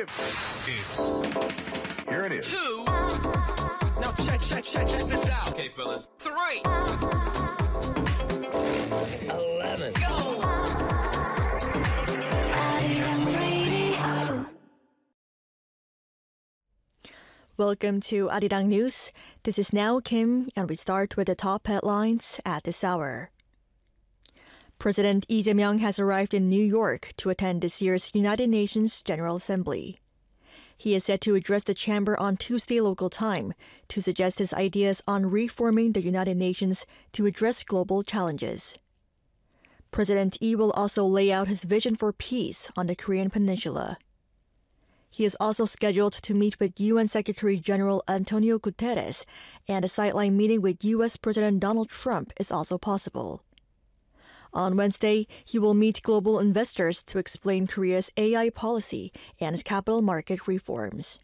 him. Here it is. 2. Now check this out. Okay, fellas. 3. 11. Go. Welcome to Arirang News. This is Now Kim, and we start with the top headlines at this hour. President Lee Jae-myung has arrived in New York to attend this year's United Nations General Assembly. He is set to address the chamber on Tuesday local time to suggest his ideas on reforming the United Nations to address global challenges. President Lee will also lay out his vision for peace on the Korean Peninsula. He is also scheduled to meet with UN Secretary-General Antonio Guterres, and a sideline meeting with U.S. President Donald Trump is also possible. On Wednesday, he will meet global investors to explain Korea's AI policy and its capital market reforms.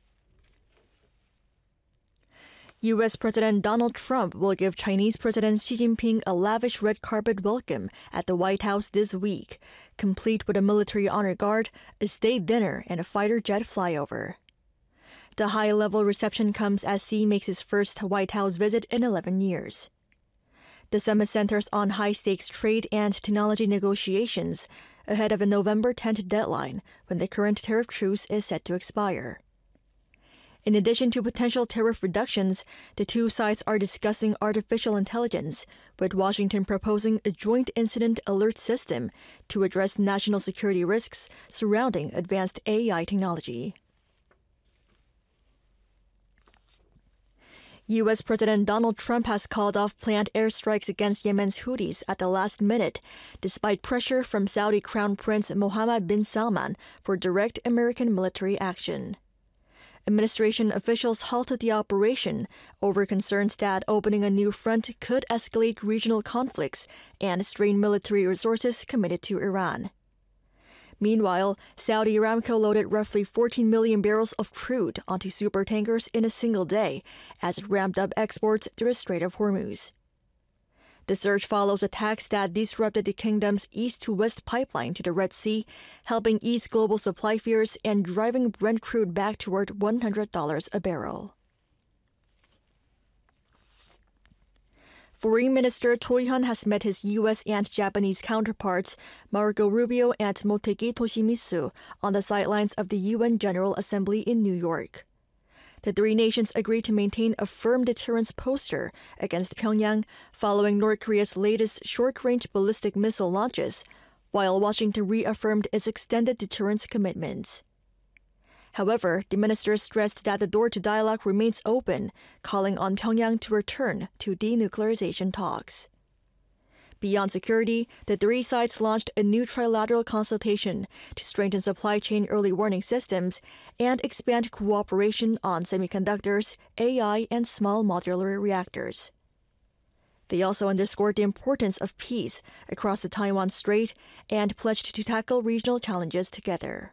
U.S. President Donald Trump will give Chinese President Xi Jinping a lavish red carpet welcome at the White House this week, complete with a military honor guard, a state dinner, and a fighter jet flyover. The high-level reception comes as Xi makes his first White House visit in 11 years. The summit centers on high-stakes trade and technology negotiations ahead of a November 10th deadline when the current tariff truce is set to expire. In addition to potential tariff reductions, the two sides are discussing artificial intelligence, with Washington proposing a joint incident alert system to address national security risks surrounding advanced AI technology. U.S. President Donald Trump has called off planned airstrikes against Yemen's Houthis at the last minute, despite pressure from Saudi Crown Prince Mohammed bin Salman for direct American military action. Administration officials halted the operation over concerns that opening a new front could escalate regional conflicts and strain military resources committed to Iran. Meanwhile, Saudi Aramco loaded roughly 14 million barrels of crude onto supertankers in a single day as it ramped up exports through the Strait of Hormuz. The surge follows attacks that disrupted the kingdom's east-to-west pipeline to the Red Sea, helping ease global supply fears and driving Brent crude back toward $100 a barrel. Foreign Minister Cho Hyun has met his U.S. and Japanese counterparts, Marco Rubio and Motegi Toshimitsu, on the sidelines of the UN General Assembly in New York. The three nations agreed to maintain a firm deterrence posture against Pyongyang following North Korea's latest short-range ballistic missile launches, while Washington reaffirmed its extended deterrence commitments. However, the ministers stressed that the door to dialogue remains open, calling on Pyongyang to return to denuclearization talks. Beyond security, the three sides launched a new trilateral consultation to strengthen supply chain early warning systems and expand cooperation on semiconductors, AI, and small modular reactors. They also underscored the importance of peace across the Taiwan Strait and pledged to tackle regional challenges together.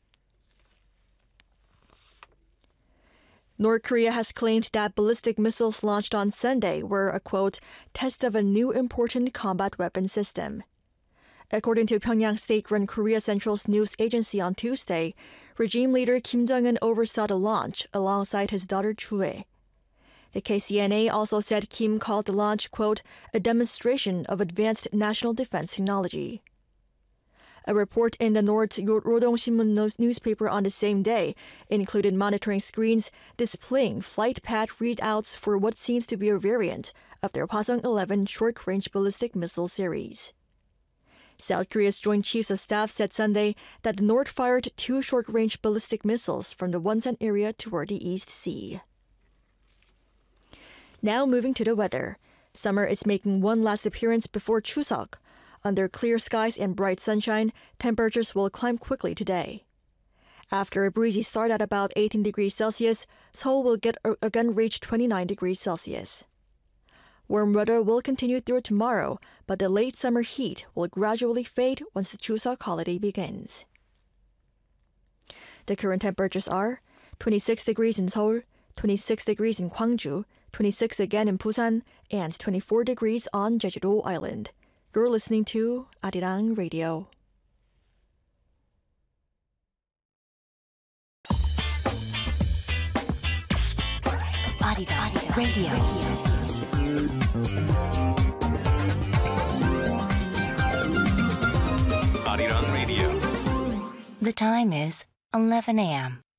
North Korea has claimed that ballistic missiles launched on Sunday were a, quote, test of a new important combat weapon system. According to Pyongyang state-run Korea Central's news agency on Tuesday, regime leader Kim Jong-un oversaw the launch alongside his daughter Chue. The KCNA also said Kim called the launch, quote, a demonstration of advanced national defense technology. A report in the North Rodong Sinmun newspaper on the same day included monitoring screens displaying flight path readouts for what seems to be a variant of their Hwasong-11 short-range ballistic missile series. South Korea's Joint Chiefs of Staff said Sunday that the North fired 2 short-range ballistic missiles from the Wonsan area toward the East Sea. Now moving to the weather. Summer is making one last appearance before Chuseok. Under clear skies and bright sunshine, temperatures will climb quickly today. After a breezy start at about 18 degrees Celsius, Seoul will again reach 29 degrees Celsius. Warm weather will continue through tomorrow, but the late summer heat will gradually fade once the Chuseok holiday begins. The current temperatures are 26 degrees in Seoul, 26 degrees in Gwangju, 26 again in Busan, and 24 degrees on Jeju-do Island. You're listening to Arirang Radio. Arirang Radio. Arirang Radio. The time is 11 a.m.